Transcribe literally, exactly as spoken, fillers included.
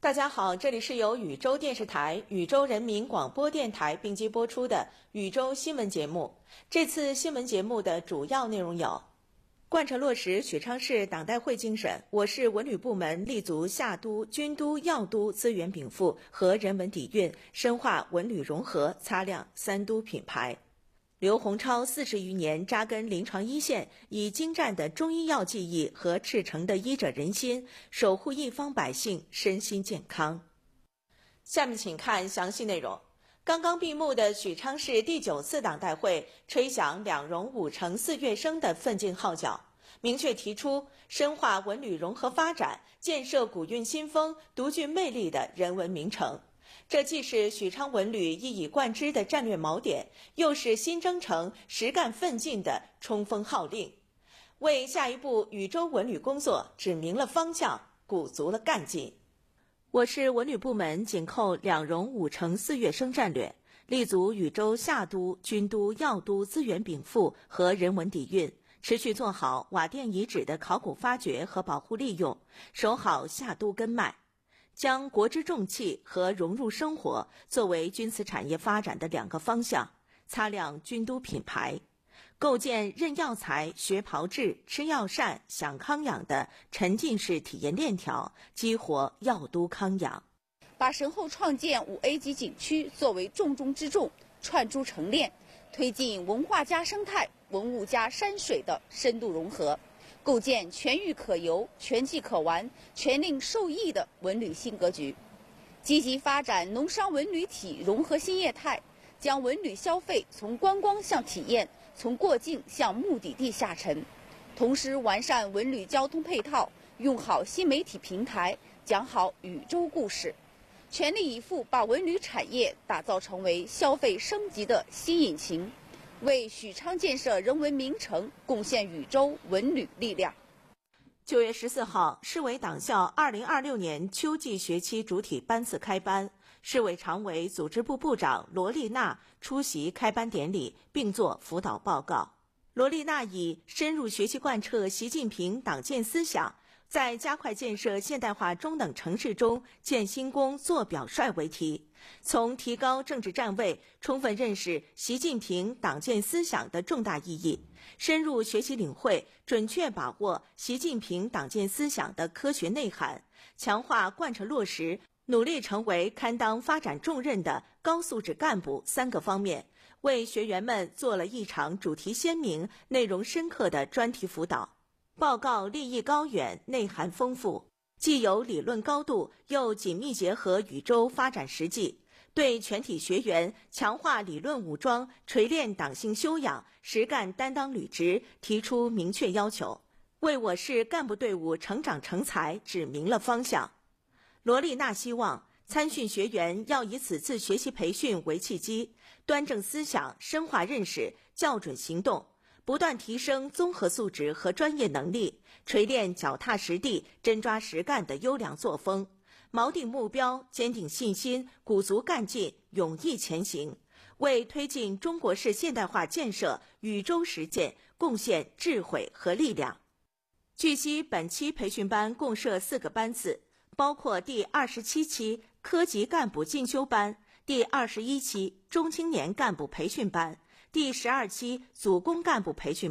大家好，这里是由禹州电视台、禹州人民广播电台并机播出的禹州新闻节目。这次新闻节目的主要内容有：贯彻落实许昌市党代会精神，我市文旅部门立足夏都、军都、药都资源禀赋和人文底蕴，深化文旅融合，擦亮三都品牌。刘洪超四十余年扎根临床一线，以精湛的中医药技艺和赤诚的医者仁心，守护一方百姓身心健康。下面请看详细内容。刚刚闭幕的许昌市第九次党代会吹响两融五成四乐声的奋进号角，明确提出深化文旅融合发展，建设古韵新风、独具魅力的人文名城。这既是许昌文旅一以贯之的战略锚点，又是新征程实干奋进的冲锋号令，为下一步禹州文旅工作指明了方向，鼓足了干劲。我市文旅部门紧扣两融五成四乐声战略，立足禹州夏都、军都、药都资源禀赋和人文底蕴，持续做好瓦店遗址的考古发掘和保护利用，守好夏都根脉，将国之重器和融入生活作为军瓷产业发展的两个方向，擦亮军都品牌，构建认药材、学炮制、吃药膳、享康养的沉浸式体验链条，激活药都康养。 把神后创建五 A 级景区作为重中之重，串珠成链，推进文化加生态、文物加山水的深度融合，构建全域可游、全季可玩、全令受益的文旅新格局，积极发展农商文旅体融合新业态，将文旅消费从观光向体验、从过境向目的地下沉，同时完善文旅交通配套，用好新媒体平台，讲好禹州故事，全力以赴把文旅产业打造成为消费升级的新引擎，为许昌建设人文名城贡献禹州文旅力量。 九月十四号，市委党校二零二六年秋季学期主体班次开班，市委常委组织部部长罗丽娜出席开班典礼，并作辅导报告。罗丽娜以深入学习贯彻习近平党建思想，在加快建设现代化中等城市中建新功做表率为题，从提高政治站位，充分认识习近平党建思想的重大意义，深入学习领会，准确把握习近平党建思想的科学内涵，强化贯彻落实，努力成为堪当发展重任的高素质干部三个方面，为学员们做了一场主题鲜明、内容深刻的专题辅导。报告立意高远，内涵丰富，既有理论高度，又紧密结合禹州发展实际，对全体学员强化理论武装、锤炼党性修养、实干担当履职提出明确要求，为我市干部队伍成长成才指明了方向。罗丽娜希望参训学员要以此次学习培训为契机，端正思想，深化认识，校准行动，不断提升综合素质和专业能力，锤炼脚踏实地、真抓实干的优良作风，锚定目标，坚定信心，鼓足干劲，勇毅前行，为推进中国式现代化建设禹州实践贡献智慧和力量。据悉，本期培训班共设四个班次，包括第二十七期科级干部进修班、第二十一期中青年干部培训班、第十二期组工干部培训